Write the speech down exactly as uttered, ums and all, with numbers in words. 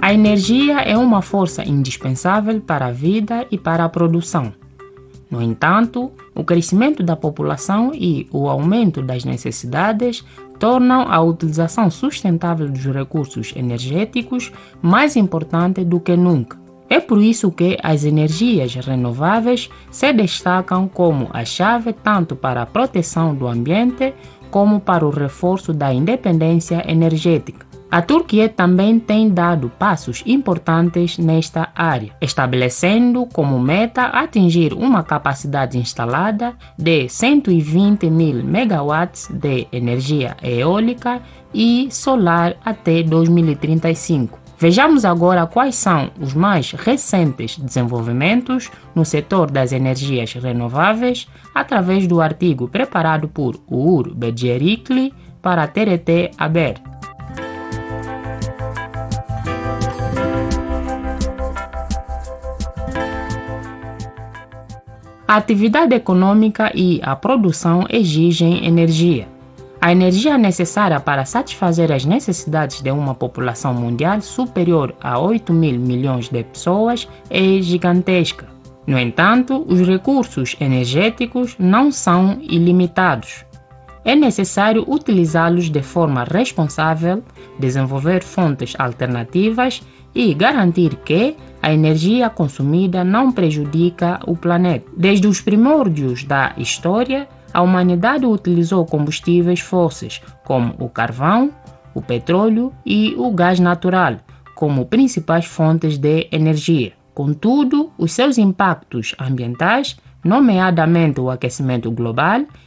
A energia é uma força indispensável para a vida e para a produção. No entanto, o crescimento da população e o aumento das necessidades tornam a utilização sustentável dos recursos energéticos mais importante do que nunca. É por isso que as energias renováveis se destacam como a chave tanto para a proteção do ambiente como para o reforço da independência energética. A Turquia também tem dado passos importantes nesta área, estabelecendo como meta atingir uma capacidade instalada de cento e vinte mil megawatts de energia eólica e solar até dois mil e trinta e cinco. Vejamos agora quais são os mais recentes desenvolvimentos no setor das energias renováveis através do artigo preparado por Uğur Becerikli para a T R T Haber. A atividade econômica e a produção exigem energia. A energia necessária para satisfazer as necessidades de uma população mundial superior a oito mil milhões de pessoas é gigantesca. No entanto, os recursos energéticos não são ilimitados. É necessário utilizá-los de forma responsável, desenvolver fontes alternativas e garantir que a energia consumida não prejudica o planeta. Desde os primórdios da história, a humanidade utilizou combustíveis fósseis, como o carvão, o petróleo e o gás natural, como principais fontes de energia. Contudo, os seus impactos ambientais, nomeadamente o aquecimento global